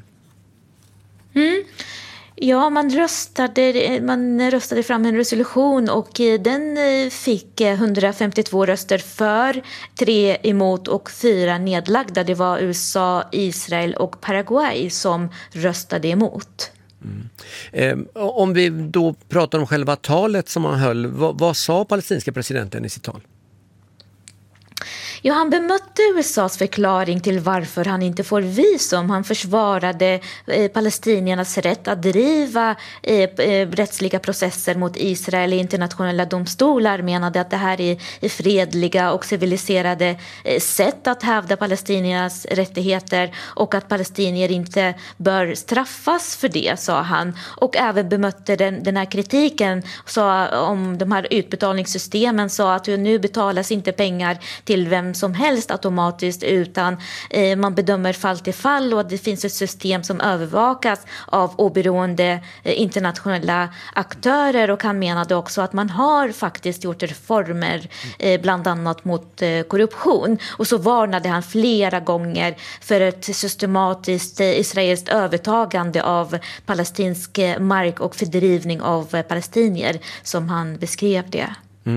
Ja, man röstade fram en resolution och den fick 152 röster för, 3 emot och 4 nedlagda. Det var USA, Israel och Paraguay som röstade emot. Om vi då pratar om själva talet som han höll, vad sa palestinska presidenten i sitt tal? Ja, han bemötte USAs förklaring till varför han inte får visum. Han försvarade palestiniernas rätt att driva rättsliga processer mot Israel i internationella domstolar. Menade att det här är fredliga och civiliserade sätt att hävda palestiniernas rättigheter och att palestinier inte bör straffas för det, sa han. Och även bemötte den här kritiken om de här utbetalningssystemen, sa att nu betalas inte pengar till vem som helst automatiskt, utan man bedömer fall till fall och att det finns ett system som övervakas av oberoende internationella aktörer. Och han menade också att man har faktiskt gjort reformer bland annat mot korruption, och så varnade han flera gånger för ett systematiskt israeliskt övertagande av palestinsk mark och fördrivning av palestinier, som han beskrev det.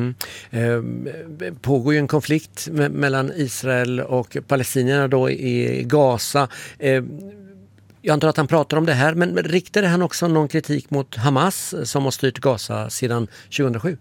Pågår ju en konflikt mellan Israel och palestinierna då i Gaza. Jag antar att han pratar om det här, men riktade han också någon kritik mot Hamas som har styrt Gaza sedan 2007?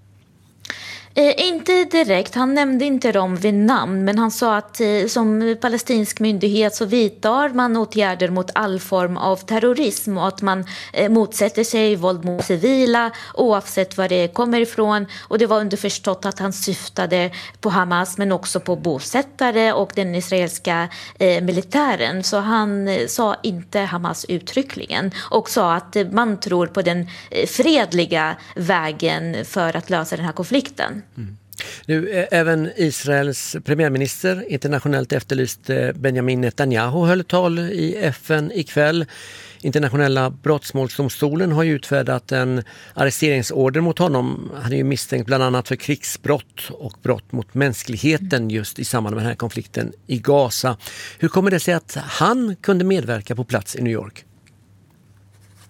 Inte direkt, han nämnde inte dem vid namn, men han sa att som palestinsk myndighet så vidtar man åtgärder mot all form av terrorism och att man motsätter sig våld mot civila oavsett var det kommer ifrån. Och det var underförstått att han syftade på Hamas men också på bosättare och den israeliska militären. Så han sa inte Hamas uttryckligen och sa att man tror på den fredliga vägen för att lösa den här konflikten. Nu, även Israels premiärminister, internationellt efterlyst Benjamin Netanyahu, höll tal i FN ikväll. Internationella brottmålsdomstolen har ju utfärdat en arresteringsorder mot honom. Han är ju misstänkt bland annat för krigsbrott och brott mot mänskligheten just i samband med den här konflikten i Gaza. Hur kommer det sig att han kunde medverka på plats i New York?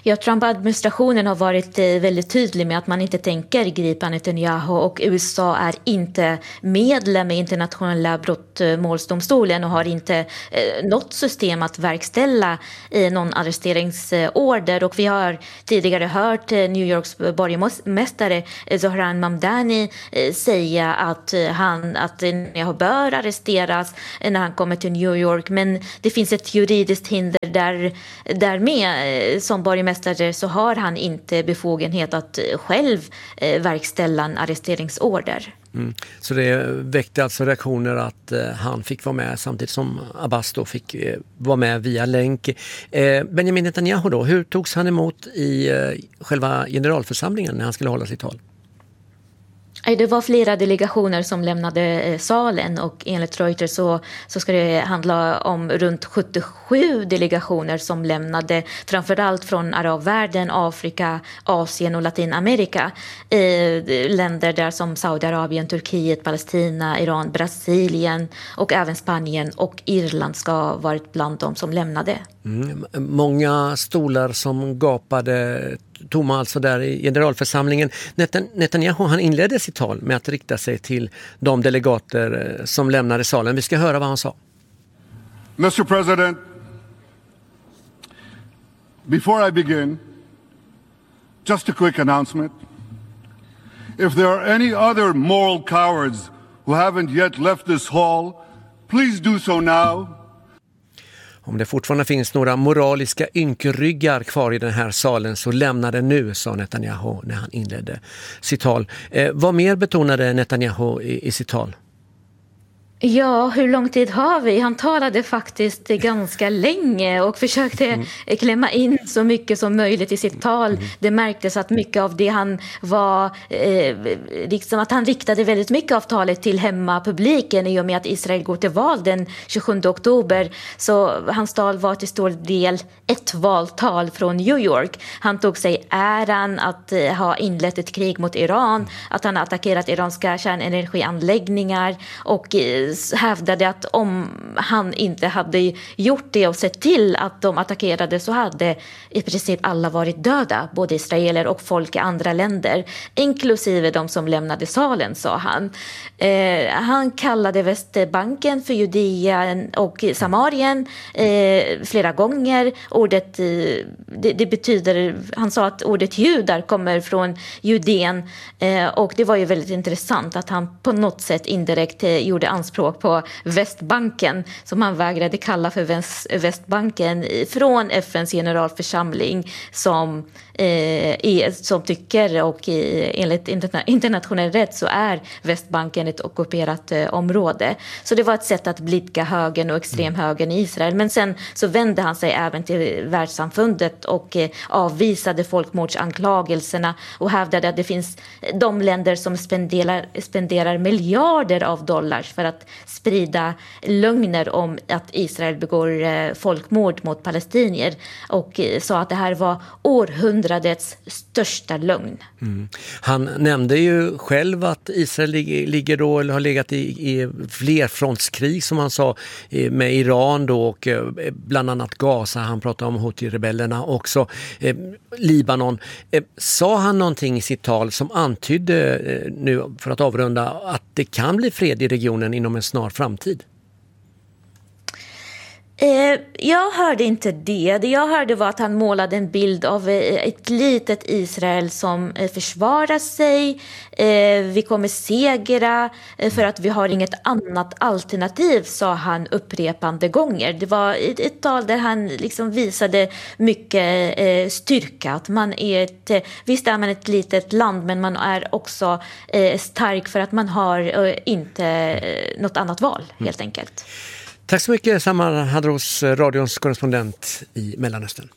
Trump-administrationen har varit väldigt tydlig med att man inte tänker gripa Netanyahu, och USA är inte medlem i internationella brottmålsdomstolen och har inte något system att verkställa någon arresteringsorder. Och vi har tidigare hört New Yorks borgmästare Zohran Mamdani säga att Netanyahu bör arresteras när han kommer till New York, men det finns ett juridiskt hinder där med. Som borgmästare så har han inte befogenhet att själv verkställa en arresteringsorder. Så det väckte alltså reaktioner att han fick vara med samtidigt som Abbas då fick vara med via länk. Benjamin Netanyahu då, hur togs han emot i själva generalförsamlingen när han skulle hålla sitt tal? Det var flera delegationer som lämnade salen, och enligt Reuters så ska det handla om runt 77 delegationer som lämnade, framförallt från arabvärlden, Afrika, Asien och Latinamerika. Länder där som Saudiarabien, Turkiet, Palestina, Iran, Brasilien och även Spanien och Irland ska ha varit bland de som lämnade. Många stolar som gapade tomma alltså där i generalförsamlingen. Netanyahu, han inledde sitt tal med att rikta sig till de delegater som lämnade salen. Vi ska höra vad han sa. Mr. President, before I begin, just a quick announcement. If there are any other moral cowards who haven't yet left this hall, please do so now. Om det fortfarande finns några moraliska ynkryggar kvar i den här salen så lämna det nu, sa Netanyahu när han inledde sitt tal. Vad mer betonade Netanyahu i sitt tal? Ja, hur lång tid har vi? Han talade faktiskt ganska länge och försökte klämma in så mycket som möjligt i sitt tal. Det märktes att mycket av det han var, liksom att han riktade väldigt mycket av talet till hemmapubliken i och med att Israel går till val den 27 oktober. Så hans tal var till stor del ett valtal från New York. Han tog sig äran att ha inlett ett krig mot Iran, att han attackerat iranska kärnenergianläggningar och hävdade att om han inte hade gjort det och sett till att de attackerade så hade i princip alla varit döda, både israeler och folk i andra länder, inklusive de som lämnade salen, sa han. Han kallade Västbanken för Judeen och Samarien flera gånger. Ordet, det betyder, han sa att ordet judar kommer från Judeen, och det var ju väldigt intressant att han på något sätt indirekt gjorde anspråk på Västbanken, som han vägrade kalla för Västbanken, från FNs generalförsamling som tycker, och enligt internationell rätt så är Västbanken ett ockuperat område. Så det var ett sätt att blidka högern och extremhögern i Israel. Men sen så vände han sig även till världssamfundet och avvisade folkmordsanklagelserna och hävdade att det finns de länder som spenderar miljarder av dollar för att sprida lögner om att Israel begår folkmord mot palestinier, och sa att det här var århundradets största lögn. Han nämnde ju själv att Israel ligger då, eller har legat i flerfrontskrig som han sa, med Iran då, och bland annat Gaza. Han pratade om Houthi-rebellerna också, Libanon. Sa han någonting i sitt tal som antydde, nu för att avrunda, att det kan bli fred i regionen inom en snar framtid? Jag hörde inte det. Det jag hörde var att han målade en bild av ett litet Israel som försvarar sig. Vi kommer segra för att vi har inget annat alternativ, sa han upprepande gånger. Det var ett tal där han liksom visade mycket styrka. Att man är visst är man ett litet land, men man är också stark för att man har inte något annat val, helt enkelt. Tack så mycket, Samar Hadros, radions korrespondent i Mellanöstern.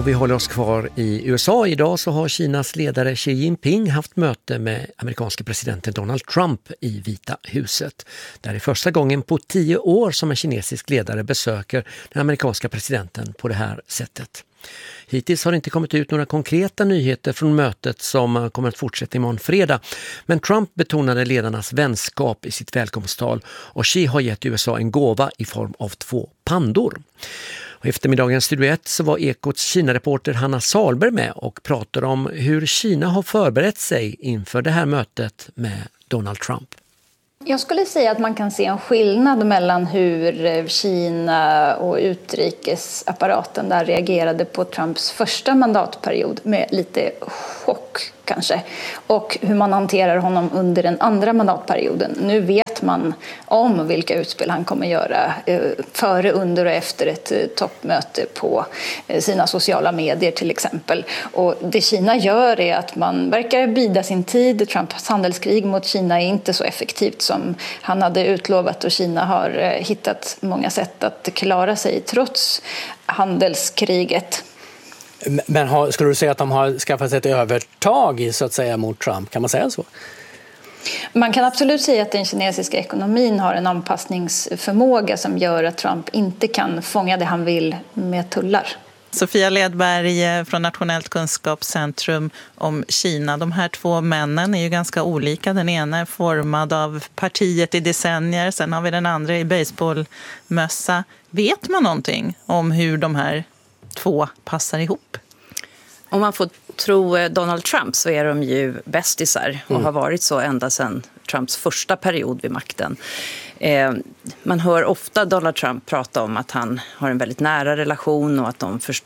Och vi håller oss kvar i USA. Idag så har Kinas ledare Xi Jinping haft möte med amerikanske presidenten Donald Trump i Vita huset. Det är första gången på 10 år som en kinesisk ledare besöker den amerikanska presidenten på det här sättet. Hittills har det inte kommit ut några konkreta nyheter från mötet som kommer att fortsätta imorgon fredag. Men Trump betonade ledarnas vänskap i sitt välkomsttal och Xi har gett USA en gåva i form av 2 pandor. Och eftermiddagens Studio 1 så var Ekots Kina-reporter Hanna Salberg med och pratade om hur Kina har förberett sig inför det här mötet med Donald Trump. Jag skulle säga att man kan se en skillnad mellan hur Kina och utrikesapparaten där reagerade på Trumps första mandatperiod med lite chock kanske, och hur man hanterar honom under den andra mandatperioden. Nu vet man om vilka utspel han kommer göra före, under och efter ett toppmöte på sina sociala medier till exempel. Och det Kina gör är att man verkar bida sin tid. Trumps handelskrig mot Kina är inte så effektivt som han hade utlovat och Kina har hittat många sätt att klara sig trots handelskriget. Men skulle du säga att de har skaffat sig ett övertag så att säga mot Trump? Kan man säga så? Man kan absolut säga att den kinesiska ekonomin har en anpassningsförmåga som gör att Trump inte kan fånga det han vill med tullar. Sofia Ledberg från Nationellt kunskapscentrum om Kina. De här 2 männen är ju ganska olika. Den ena är formad av partiet i decennier. Sen har vi den andra i baseballmössa. Vet man någonting om hur de här 2 passar ihop? Om man får tro Donald Trump så är de ju bästisar och har varit så ända sedan Trumps första period vid makten. Man hör ofta Donald Trump prata om att han har en väldigt nära relation och att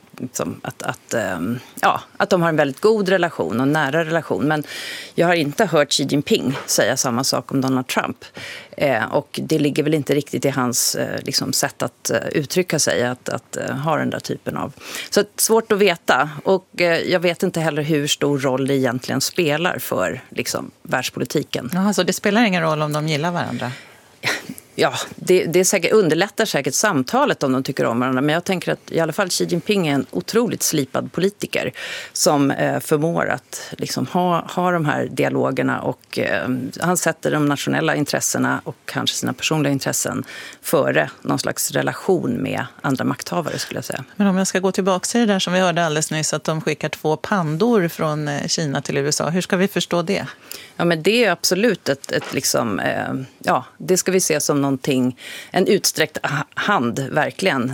de har en väldigt god relation och nära relation. Men jag har inte hört Xi Jinping säga samma sak om Donald Trump. Och det ligger väl inte riktigt i hans sätt att uttrycka sig att ha den där typen av. Så svårt att veta, och jag vet inte heller hur stor roll det egentligen spelar för världspolitiken. Jaha, så det spelar ingen roll om de gillar varandra? Ja, det är säkert, underlättar säkert samtalet om de tycker om varandra. Men jag tänker att i alla fall Xi Jinping är en otroligt slipad politiker som förmår att ha de här dialogerna. Och han sätter de nationella intressena och kanske sina personliga intressen före någon slags relation med andra makthavare, skulle jag säga. Men om jag ska gå tillbaka till det där som vi hörde alldeles nyss, att de skickar 2 pandor från Kina till USA. Hur ska vi förstå det? Ja, men det är absolut det ska vi se som någonting, en utsträckt hand, verkligen.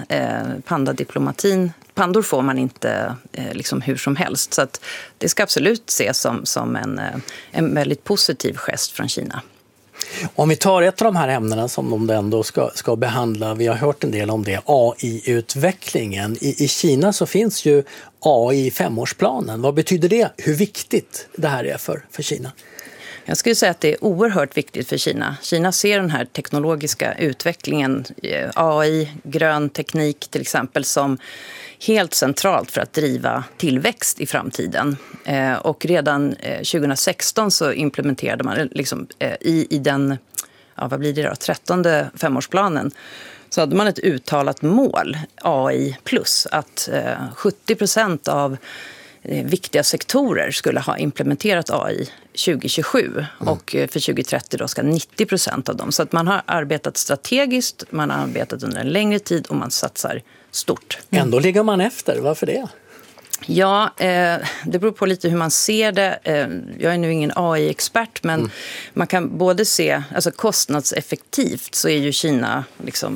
Pandor får man inte hur som helst, så att det ska absolut ses som en väldigt positiv gest från Kina. Om vi tar ett av de här ämnena som de ändå ska behandla, vi har hört en del om det, AI-utvecklingen. I Kina så finns ju AI i 5-årsplanen. Vad betyder det? Hur viktigt det här är för Kina? Jag skulle säga att det är oerhört viktigt för Kina. Kina ser den här teknologiska utvecklingen, AI, grön teknik till exempel, som helt centralt för att driva tillväxt i framtiden. Och redan 2016 så implementerade man i den, vad blir det då, 13:e 5-årsplanen, så hade man ett uttalat mål, AI+, att 70% av viktiga sektorer skulle ha implementerat AI 2027 och för 2030 då ska 90% av dem. Så att man har arbetat strategiskt, man har arbetat under en längre tid och man satsar stort. Ändå ligger man efter, varför det? Ja, det beror på lite hur man ser det. Jag är nu ingen AI-expert, men man kan både se, alltså kostnadseffektivt så är ju Kina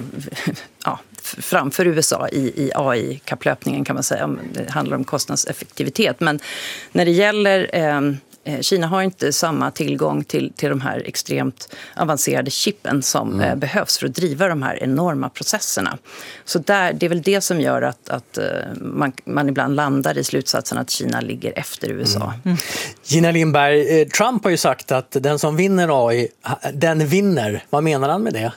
framför USA i AI-kapplöpningen, kan man säga. Det handlar om kostnadseffektivitet. Men när det gäller Kina har inte samma tillgång till de här extremt avancerade chippen som behövs för att driva de här enorma processerna. Så det är väl det som gör att man ibland landar i slutsatsen att Kina ligger efter USA. Gina Lindberg, Trump har ju sagt att den som vinner AI, den vinner. Vad menar han med det?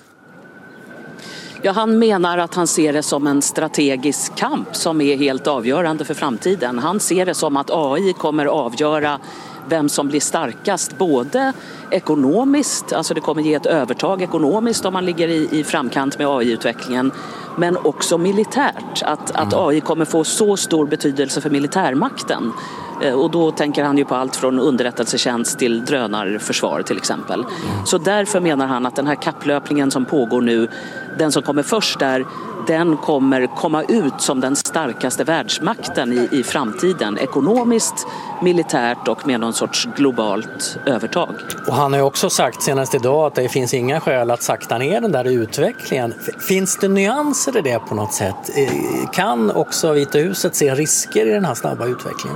Ja, han menar att han ser det som en strategisk kamp som är helt avgörande för framtiden. Han ser det som att AI kommer avgöra vem som blir starkast, både ekonomiskt, alltså det kommer ge ett övertag ekonomiskt om man ligger i framkant med AI-utvecklingen, men också militärt, att AI kommer få så stor betydelse för militärmakten. Och då tänker han ju på allt från underrättelsetjänst till drönarförsvar till exempel. Så därför menar han att den här kapplöpningen som pågår nu, den som kommer först där, den kommer komma ut som den starkaste världsmakten i framtiden. Ekonomiskt, militärt och med någon sorts globalt övertag. Och han har ju också sagt senast idag att det finns inga skäl att sakta ner den där utvecklingen. Finns det nyanser i det på något sätt? Kan också Vita huset se risker i den här snabba utvecklingen?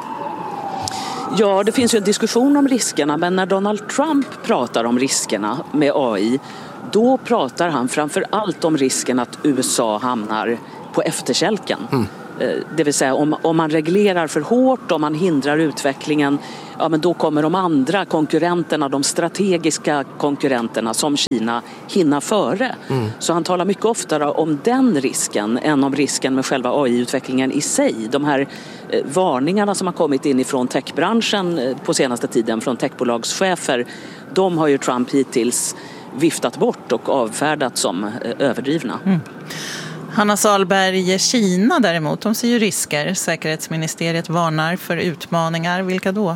Ja, det finns ju en diskussion om riskerna, men när Donald Trump pratar om riskerna med AI, då pratar han framför allt om risken att USA hamnar på efterkälken. Det vill säga om man reglerar för hårt, om man hindrar utvecklingen, ja, men då kommer de andra konkurrenterna, de strategiska konkurrenterna som Kina, hinna före. Så han talar mycket oftare om den risken än om risken med själva AI-utvecklingen i sig. De här varningarna som har kommit in ifrån techbranschen på senaste tiden, från techbolagschefer, de har ju Trump hittills viftat bort och avfärdat som överdrivna. Hanna Salberg, Kina däremot, de ser ju risker. Säkerhetsministeriet varnar för utmaningar. Vilka då?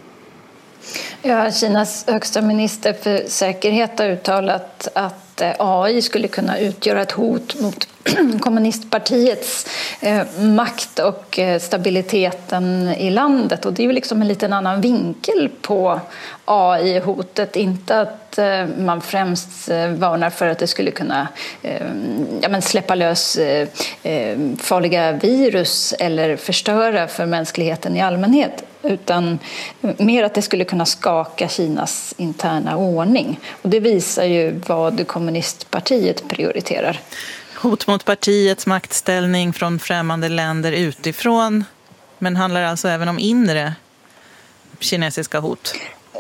Ja, Kinas högsta minister för säkerhet har uttalat att AI skulle kunna utgöra ett hot mot kommunistpartiets makt och stabiliteten i landet. Och det är ju liksom en liten annan vinkel på AI-hotet. Inte att man främst varnar för att det skulle kunna släppa lös farliga virus eller förstöra för mänskligheten i allmänhet, utan mer att det skulle kunna skaka Kinas interna ordning. Och det visar ju vad kommunistpartiet prioriterar. Hot mot partiets maktställning från främmande länder utifrån, men handlar alltså även om inre kinesiska hot?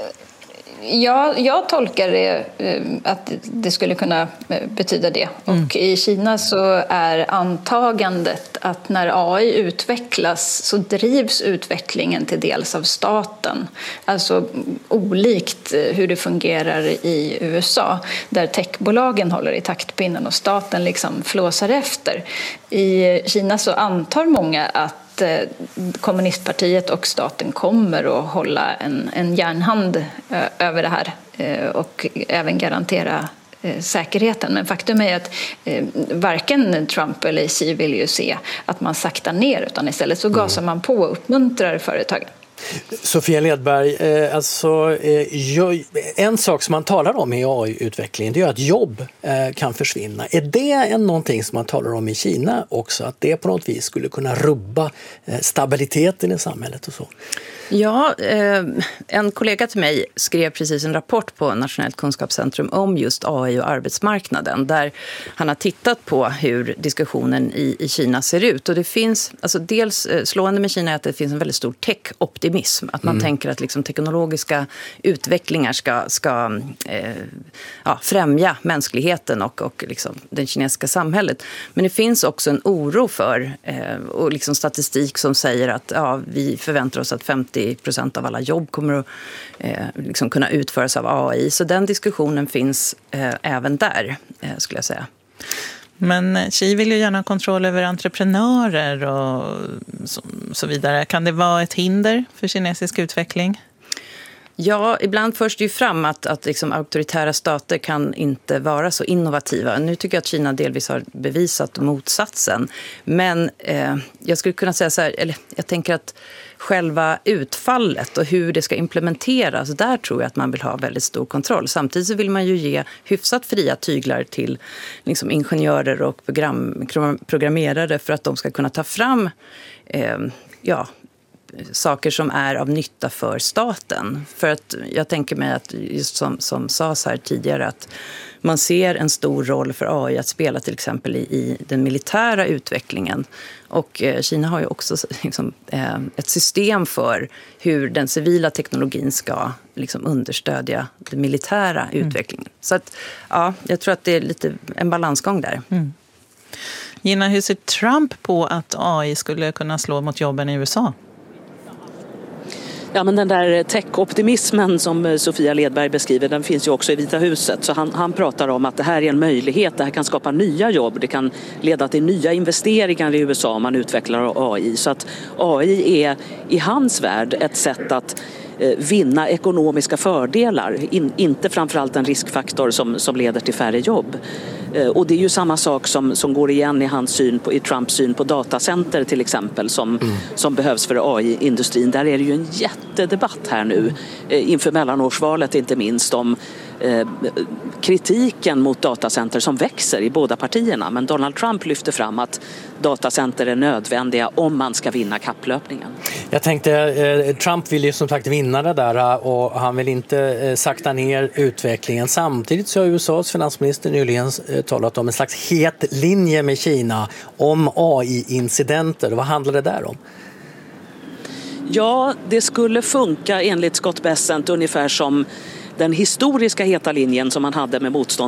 Ja, jag tolkar det att det skulle kunna betyda det. Och i Kina så är antagandet att när AI utvecklas så drivs utvecklingen till dels av staten. Alltså olikt hur det fungerar i USA, där techbolagen håller i taktpinnen och staten liksom flåsar efter. I Kina så antar många att kommunistpartiet och staten kommer att hålla en järnhand över det här och även garantera säkerheten. Men faktum är att varken Trump eller Xi vill ju se att man saktar ner, utan istället så gasar man på och uppmuntrar företagen. Sofia Ledberg, en sak som man talar om i AI-utvecklingen, det är att jobb kan försvinna. Är det någonting som man talar om i Kina också? Att det på något vis skulle kunna rubba stabiliteten i samhället och så? Ja, en kollega till mig skrev precis en rapport på Nationellt kunskapscentrum om just AI och arbetsmarknaden, där han har tittat på hur diskussionen i Kina ser ut. Och det finns, alltså dels slående med Kina är att det finns en väldigt stor tech-optimism. Att man tänker att liksom teknologiska utvecklingar ska främja mänskligheten och liksom det kinesiska samhället. Men det finns också en oro för och liksom statistik som säger att vi förväntar oss att 50% av alla jobb kommer att liksom kunna utföras av AI. Så den diskussionen finns även där, skulle jag säga. Men Xi vill ju gärna ha kontroll över entreprenörer och så vidare. Kan det vara ett hinder för kinesisk utveckling? Ja, ibland förs det ju fram att liksom auktoritära stater kan inte vara så innovativa. Nu tycker jag att Kina delvis har bevisat motsatsen. Men jag skulle kunna säga så här, eller jag tänker att själva utfallet och hur det ska implementeras, där tror jag att man vill ha väldigt stor kontroll. Samtidigt så vill man ju ge hyfsat fria tyglar till liksom ingenjörer och programmerare för att de ska kunna ta fram saker som är av nytta för staten. För att jag tänker mig att just som sades här tidigare, att man ser en stor roll för AI att spela till exempel i den militära utvecklingen. Och Kina har ju också liksom, ett system för hur den civila teknologin ska liksom understödja den militära utvecklingen. Så att, jag tror att det är lite en balansgång där. Gina, hur ser Trump på att AI skulle kunna slå mot jobben i USA? Ja, men den där tech-optimismen som Sofia Ledberg beskriver, den finns ju också i Vita huset. Så han pratar om att det här är en möjlighet, det här kan skapa nya jobb, det kan leda till nya investeringar i USA om man utvecklar AI. Så att AI är i hans värld ett sätt att vinna ekonomiska fördelar, inte framförallt en riskfaktor som leder till färre jobb. Och det är ju samma sak som går igen i Trumps syn på datacenter till exempel som behövs för AI-industrin. Där är det ju en jättedebatt här nu inför mellanårsvalet inte minst om kritiken mot datacenter som växer i båda partierna. Men Donald Trump lyfter fram att datacenter är nödvändiga om man ska vinna kapplöpningen. Jag tänkte, Trump vill ju som sagt vinna det där och han vill inte sakta ner utvecklingen. Samtidigt så har USAs finansminister nyligen talat om en slags het linje med Kina om AI-incidenter. Vad handlar det där om? Ja, det skulle funka enligt Scott Bessent ungefär som den historiska heta linjen som man hade med motstånd